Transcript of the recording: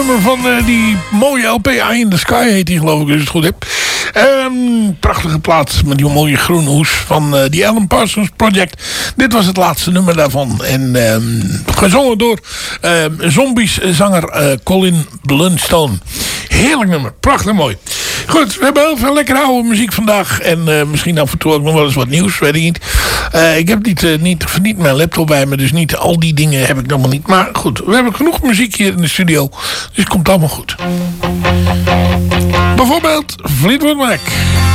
Van die mooie LP Eye in the Sky heet die, geloof ik, als ik het goed heb. Prachtige plaat met die mooie groene hoes van die Alan Parsons Project. Dit was het laatste nummer daarvan. En gezongen door Zombies zanger Colin Blunstone. Heerlijk nummer, prachtig mooi. Goed, we hebben heel veel lekkere oude muziek vandaag. En misschien af en toe ook nog wel eens wat nieuws, weet ik niet. Ik heb niet mijn laptop bij me, dus niet al die dingen heb ik nog maar niet. Maar goed, we hebben genoeg muziek hier in de studio. Dus het komt allemaal goed. Bijvoorbeeld Fleetwood Mac.